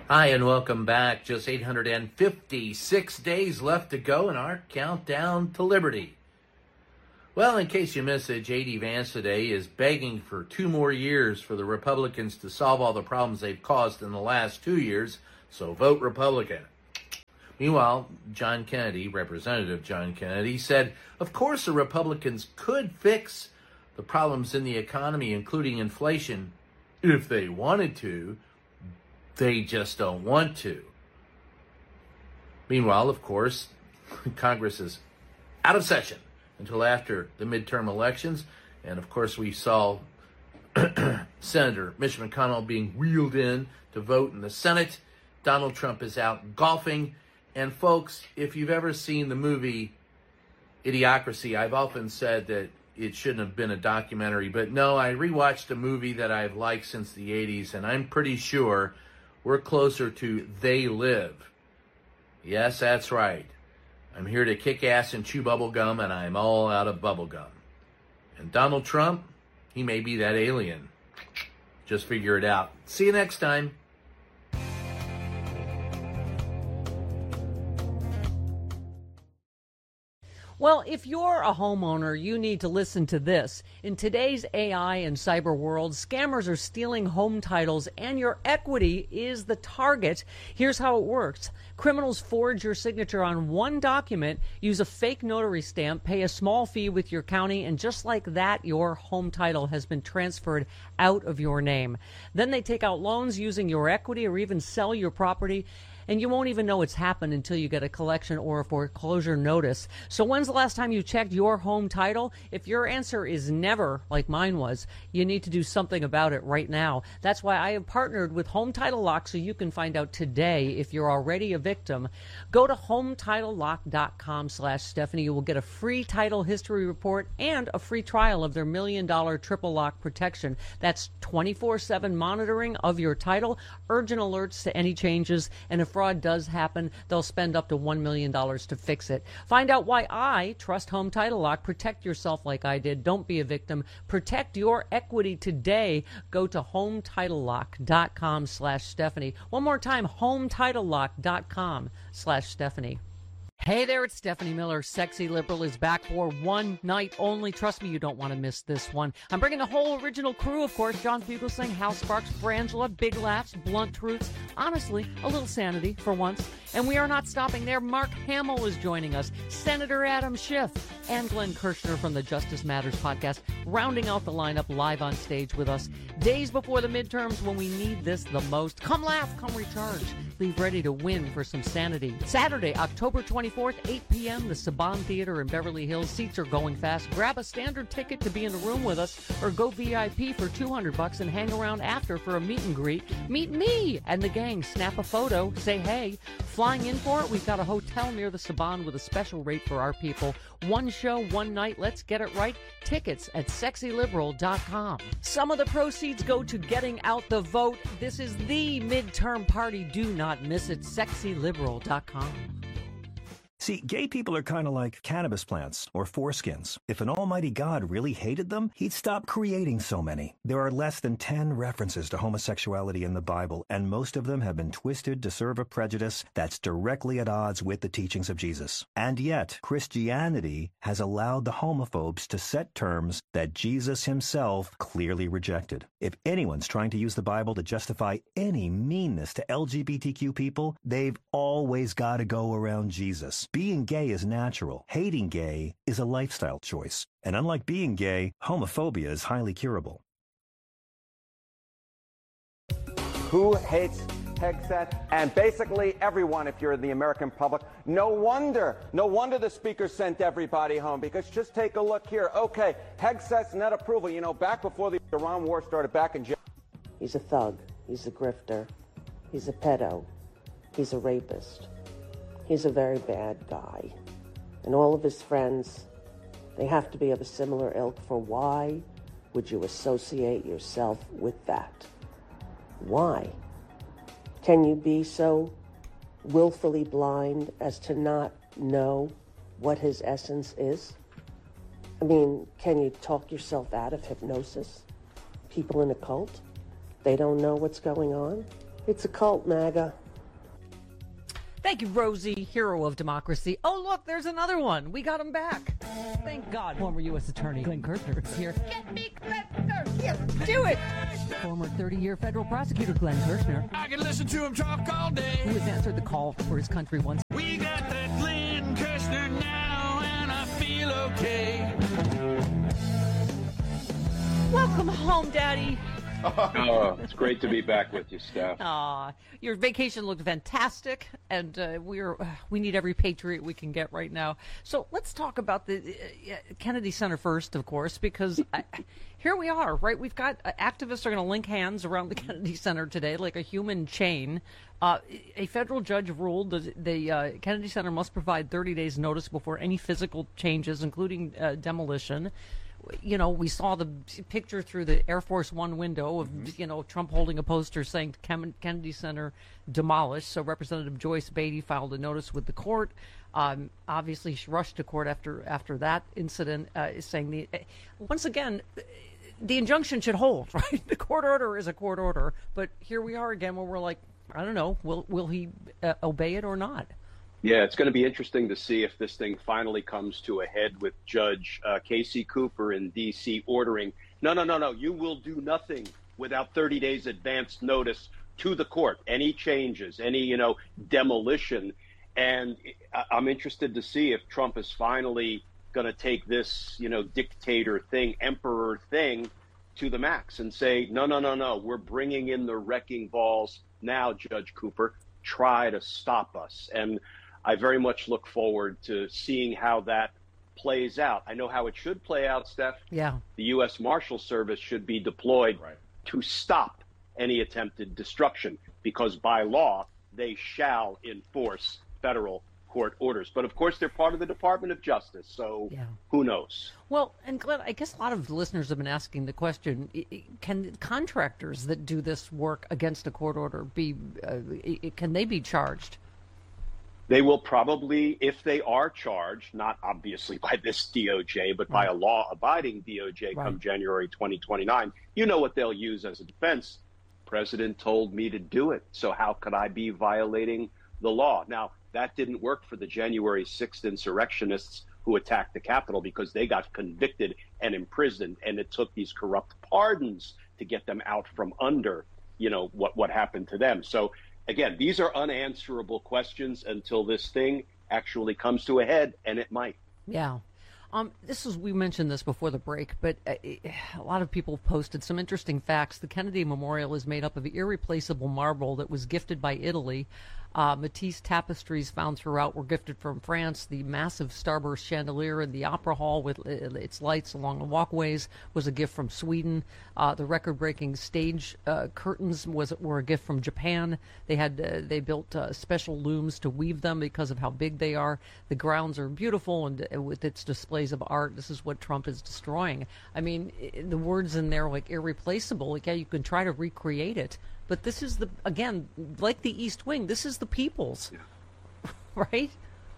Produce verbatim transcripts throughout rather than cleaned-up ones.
Hi, and welcome back. Just eight hundred fifty-six days left to go in our countdown to liberty. Well, in case you missed it, J D. Vance today is begging for two more years for the Republicans to solve all the problems they've caused in the last two years, so vote Republican. Meanwhile, John Kennedy, Representative John Kennedy, said, of course the Republicans could fix the problems in the economy, including inflation, if they wanted to. They just don't want to. Meanwhile, of course, Congress is out of session until after the midterm elections. And of course, we saw Senator Mitch McConnell being wheeled in to vote in the Senate. Donald Trump is out golfing. And folks, if you've ever seen the movie Idiocracy, I've often said that it shouldn't have been a documentary. But no, I rewatched a movie that I've liked since the eighties, and I'm pretty sure we're closer to They Live. Yes, that's right. I'm here to kick ass and chew bubble gum, and I'm all out of bubble gum. And Donald Trump, he may be that alien. Just figure it out. See you next time. Well, if you're a homeowner, you need to listen to this. In today's A I and cyber world, scammers are stealing home titles and your equity is the target. Here's how it works. Criminals forge your signature on one document, use a fake notary stamp, pay a small fee with your county, and just like that, your home title has been transferred out of your name. Then they take out loans using your equity or even sell your property. And you won't even know it's happened until you get a collection or a foreclosure notice. So when's the last time you checked your home title? If your answer is never, like mine was, you need to do something about it right now. That's why I have partnered with Home Title Lock so you can find out today if you're already a victim. Go to home title lock dot com slash Stephanie. You will get a free title history report and a free trial of their million dollar triple lock protection. That's twenty-four seven monitoring of your title, urgent alerts to any changes, and if fraud does happen, they'll spend up to one million dollars to fix it. Find out why I trust Home Title Lock. Protect yourself like I did. Don't be a victim. Protect your equity today. Go to home title lock dot com slash Stephanie. One more time, home title lock dot com slash Stephanie. Hey there, it's Stephanie Miller. Sexy Liberal is back for one night only. Trust me, you don't want to miss this one. I'm bringing the whole original crew, of course. John Fugelsang, Hal Sparks, Frangela, big laughs, blunt truths. Honestly, a little sanity for once. And we are not stopping there. Mark Hamill is joining us. Senator Adam Schiff and Glenn Kirshner from the Justice Matters podcast, rounding out the lineup live on stage with us. Days before the midterms when we need this the most. Come laugh, come recharge. Leave ready to win for some sanity. Saturday, October twenty-fourth, eight p.m., the Saban Theater in Beverly Hills. Seats are going fast. Grab a standard ticket to be in the room with us, or go V I P for two hundred bucks and hang around after for a meet and greet. Meet me and the gang. Snap a photo. Say hey. Flying in for it, we've got a hotel near the Saban with a special rate for our people. One show, one night. Let's get it right. Tickets at sexy liberal dot com. Some of the proceeds go to getting out the vote. This is the midterm party. Do not miss it. sexy liberal dot com. See, gay people are kind of like cannabis plants or foreskins. If an almighty God really hated them, he'd stop creating so many. There are less than ten references to homosexuality in the Bible, and most of them have been twisted to serve a prejudice that's directly at odds with the teachings of Jesus. And yet, Christianity has allowed the homophobes to set terms that Jesus himself clearly rejected. If anyone's trying to use the Bible to justify any meanness to L G B T Q people, they've always got to go around Jesus. Being gay is natural. Hating gay is a lifestyle choice. And unlike being gay, homophobia is highly curable. Who hates Hegseth? And basically everyone, if you're in the American public. No wonder, no wonder the speaker sent everybody home, because just take a look here. Okay, Hegseth's net approval. You know, back before the Iran war started, back in January. He's a thug. He's a grifter. He's a pedo. He's a rapist. He's a very bad guy. And all of his friends, they have to be of a similar ilk, for why would you associate yourself with that? Why? Can you be so willfully blind as to not know what his essence is? I mean, can you talk yourself out of hypnosis? People in a cult, they don't know what's going on? It's a cult, MAGA. Thank you, Rosie, hero of democracy. Oh, look, there's another one. We got him back. Thank God. Former U S Attorney Glenn Kirshner is here. Get me Glenn Kirshner. Do it. Former thirty-year federal prosecutor Glenn Kirshner. I can listen to him talk all day. Who has answered the call for his country once. We got that Glenn Kirshner now, and I feel okay. Welcome home, Daddy. Oh, it's great to be back with you, Steph. Aw, your vacation looked fantastic, and uh, we're uh, we need every patriot we can get right now. So let's talk about the uh, Kennedy Center first, of course, because I, here we are, right? We've got uh, activists are going to link hands around the Kennedy Center today like a human chain. Uh, a federal judge ruled that the uh, Kennedy Center must provide thirty days notice before any physical changes, including uh, demolition. You know, we saw the picture through the Air Force One window of, mm-hmm. you know, Trump holding a poster saying Kennedy Center demolished. So Representative Joyce Beatty filed a notice with the court. Um, obviously, she rushed to court after after that incident, uh, saying the once again, the injunction should hold, right? The court order is a court order. But here we are again where we're like, I don't know, will, will he uh, obey it or not? Yeah, it's going to be interesting to see if this thing finally comes to a head with Judge uh, Casey Cooper in D C ordering, no, no, no, no, you will do nothing without thirty days advance notice to the court, any changes, any, you know, demolition. And I- I'm interested to see if Trump is finally going to take this, you know, dictator thing, emperor thing to the max and say, no, no, no, no, we're bringing in the wrecking balls now, Judge Cooper, try to stop us. And I very much look forward to seeing how that plays out. I know how it should play out, Steph. Yeah. The U S Marshal Service should be deployed right. to stop any attempted destruction, because by law, they shall enforce federal court orders. But of course, they're part of the Department of Justice, so yeah. who knows? Well, and Glenn, I guess a lot of listeners have been asking the question, can contractors that do this work against a court order be, uh, can they be charged? They will probably, if they are charged, not obviously by this D O J, but by right. a law-abiding D O J right. come January twenty twenty-nine, you know what they'll use as a defense. President told me to do it, so how could I be violating the law? Now, that didn't work for the January sixth insurrectionists who attacked the Capitol, because they got convicted and imprisoned, and it took these corrupt pardons to get them out from under, you know, what, what happened to them. So again, these are unanswerable questions until this thing actually comes to a head, and it might. Yeah. Um, this is, we mentioned this before the break, but uh, a lot of people posted some interesting facts. The Kennedy Memorial is made up of irreplaceable marble that was gifted by Italy. Uh, Matisse tapestries found throughout were gifted from France. The massive starburst chandelier in the Opera Hall with its lights along the walkways was a gift from Sweden. Uh, the record-breaking stage uh, curtains was were a gift from Japan. They had uh, they built uh, special looms to weave them because of how big they are. The grounds are beautiful, and uh, with its displays of art, this is what Trump is destroying. I mean, the words in there like irreplaceable. Like, yeah, you can try to recreate it. But this is the, again, like the East Wing, this is the people's, yeah. right?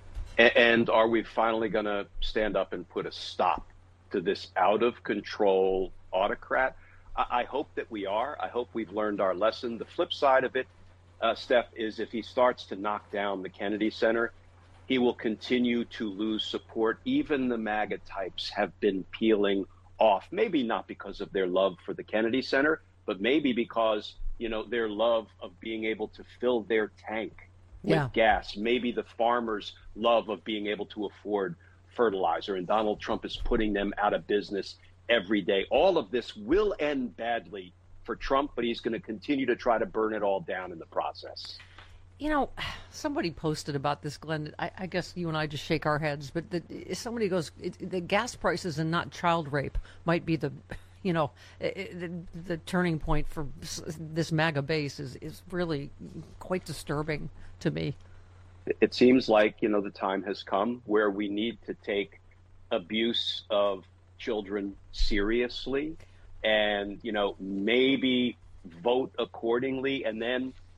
And are we finally going to stand up and put a stop to this out-of-control autocrat? I hope that we are. I hope we've learned our lesson. The flip side of it, uh, Steph, is if he starts to knock down the Kennedy Center, he will continue to lose support. Even the MAGA types have been peeling off, maybe not because of their love for the Kennedy Center, but maybe because you know, their love of being able to fill their tank with yeah. gas, maybe the farmers' love of being able to afford fertilizer, and Donald Trump is putting them out of business every day. All of this will end badly for Trump, but he's going to continue to try to burn it all down in the process. You know, somebody posted about this, Glenn. I, I guess you and I just shake our heads, but the, somebody goes, it, the gas prices and not child rape might be the... You know, it, the, the turning point for this MAGA base is, is really quite disturbing to me. It seems like, you know, the time has come where we need to take abuse of children seriously and, you know, maybe vote accordingly and then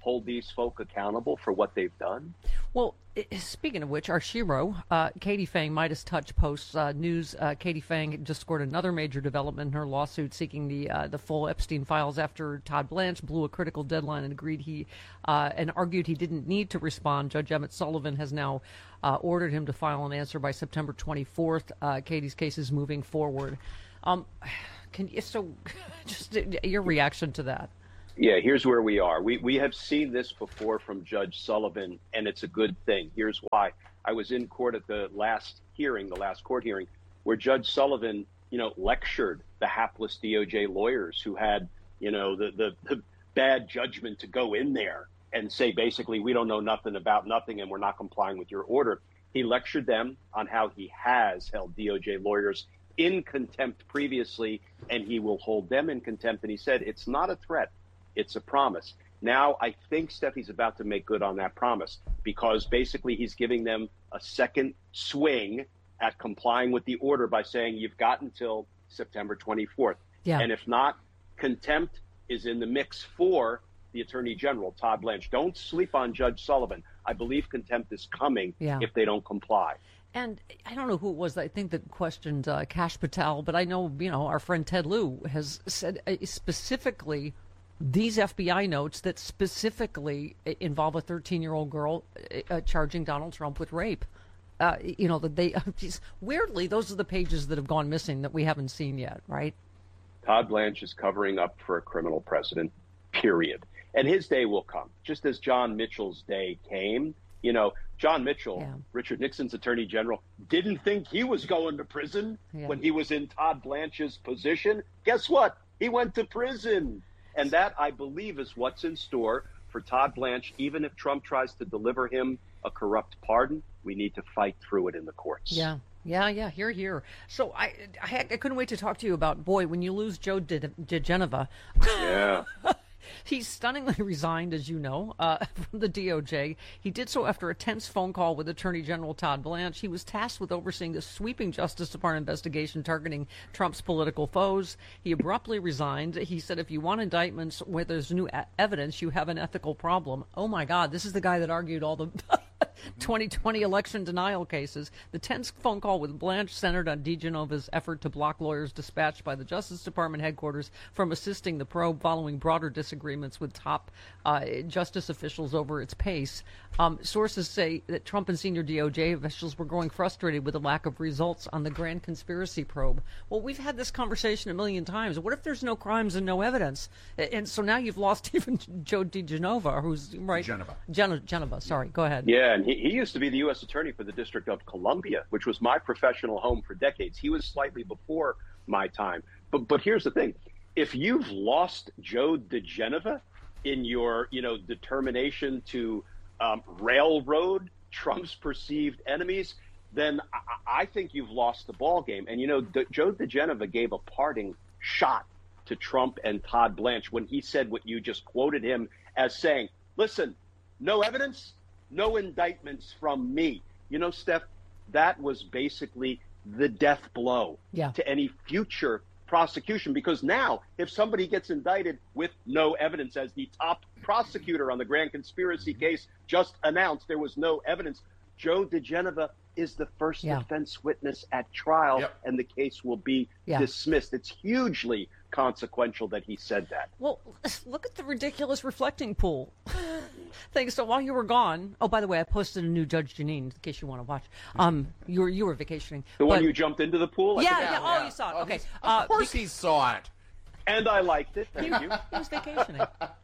hold these folk accountable for what they've done? Well, speaking of which, our Shiro, uh, Katie Fang, Midas Touch posts uh, news. Uh, Katie Fang just scored another major development in her lawsuit seeking the uh, the full Epstein files after Todd Blanche blew a critical deadline and agreed he uh, and argued he didn't need to respond. Judge Emmett Sullivan has now uh, ordered him to file an answer by September twenty-fourth. Uh, Katie's case is moving forward. Um, can you so just your reaction to that? Yeah, here's where we are. We we have seen this before from Judge Sullivan, and it's a good thing. Here's why. I was in court at the last hearing, the last court hearing, where Judge Sullivan, you know, lectured the hapless D O J lawyers who had, you know, the, the, the bad judgment to go in there and say, basically, we don't know nothing about nothing and we're not complying with your order. He lectured them on how he has held D O J lawyers in contempt previously, and he will hold them in contempt. And he said, it's not a threat. It's a promise. Now, I think Steffi's about to make good on that promise because basically he's giving them a second swing at complying with the order by saying you've got until September twenty-fourth. Yeah. And if not, contempt is in the mix for the Attorney General, Todd Blanche. Don't sleep on Judge Sullivan. I believe contempt is coming yeah. if they don't comply. And I don't know who it was, I think that questioned uh, Kash Patel, but I know, you know, our friend Ted Lieu has said uh, specifically these F B I notes that specifically involve a thirteen-year-old girl uh, charging Donald Trump with rape. Uh, you know, that they weirdly, those are the pages that have gone missing that we haven't seen yet, right? Todd Blanche is covering up for a criminal president, period. And his day will come, just as John Mitchell's day came. You know, John Mitchell, yeah. Richard Nixon's attorney general, didn't think he was going to prison yeah. when he was in Todd Blanche's position. Guess what? He went to prison. And that, I believe, is what's in store for Todd Blanche. Even if Trump tries to deliver him a corrupt pardon, we need to fight through it in the courts. Yeah, yeah, yeah, here, here. So I, I, I couldn't wait to talk to you about, boy, when you lose Joe DeGenova. Yeah. He's stunningly resigned, as you know, uh, from the D O J. He did so after a tense phone call with Attorney General Todd Blanche. He was tasked with overseeing the sweeping Justice Department investigation targeting Trump's political foes. He abruptly resigned. He said, if you want indictments where there's new a- evidence, you have an ethical problem. Oh, my God, this is the guy that argued all the twenty twenty election denial cases. The tense phone call with Blanche centered on DeGenova's effort to block lawyers dispatched by the Justice Department headquarters from assisting the probe following broader disagreements with top uh, justice officials over its pace. Um, sources say that Trump and senior D O J officials were growing frustrated with the lack of results on the grand conspiracy probe. Well, we've had this conversation a million times. What if there's no crimes and no evidence? And so now you've lost even Joe DeGenova, who's right. Genova. Gen- Genova, sorry. Go ahead. Yeah, and he, he used to be the U S attorney for the District of Columbia, which was my professional home for decades. He was slightly before my time. But but here's the thing. If you've lost Joe DeGenova in your, you know, determination to um, railroad Trump's perceived enemies, then I, I think you've lost the ball game. And, you know, De- Joe DeGenova gave a parting shot to Trump and Todd Blanche when he said what you just quoted him as saying, listen, no evidence, no indictments from me. You know, Steph, that was basically the death blow yeah. to any future prosecution, because now if somebody gets indicted with no evidence, as the top prosecutor on the grand conspiracy case just announced there was no evidence, Joe DeGenova is the first yeah. defense witness at trial, yep. and the case will be yeah. dismissed. It's hugely consequential that he said that. Well, look at the ridiculous reflecting pool thing. So while you were gone, oh, by the way, I posted a new Judge Janine in case you want to watch. Um, you were you were vacationing. The but, one you jumped into the pool? Yeah, I yeah. think Oh, yeah. you saw it. Oh, Okay. Of Uh, course be- he saw it. And I liked it. Thank you. He was vacationing.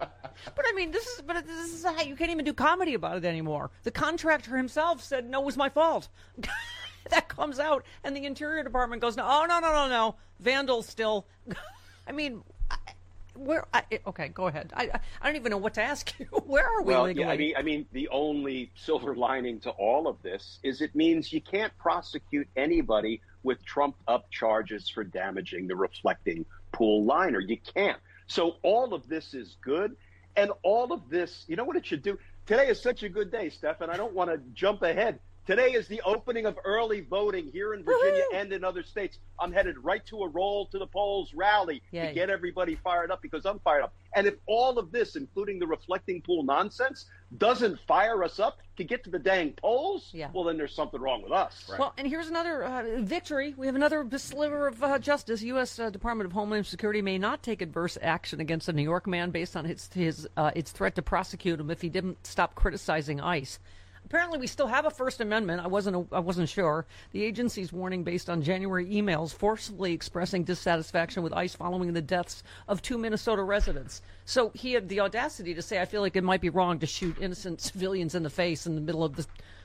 But I mean, this is but this is how you can't even do comedy about it anymore. The contractor himself said, "No, it was my fault." That comes out, and the Interior Department goes, "No, oh no, no, no, no, vandals still." I mean, I, where? I, okay, go ahead. I I don't even know what to ask you. Where are we well, legally? yeah, I mean, I mean, the only silver lining to all of this is it means you can't prosecute anybody with trumped-up charges for damaging the reflecting pool liner. You can't. So all of this is good, and all of this, you know what it should do? Today is such a good day, Steph, and I don't want to jump ahead. Today is the opening of early voting here in Virginia Woo-hoo! and in other states. I'm headed right to a roll to the polls rally Yay. to get everybody fired up because I'm fired up. And if all of this, including the reflecting pool nonsense, doesn't fire us up to get to the dang polls, yeah. well, then there's something wrong with us. Right. Well, and here's another uh, victory. We have another sliver of uh, justice. U S Uh, Department of Homeland Security may not take adverse action against a New York man based on his, his uh, its threat to prosecute him if he didn't stop criticizing ICE. Apparently, we still have a First Amendment. I wasn't. I wasn't sure. The agency's warning, based on January emails, forcibly expressing dissatisfaction with ICE following the deaths of two Minnesota residents. So he had the audacity to say, "I feel like it might be wrong to shoot innocent civilians in the face in the middle of the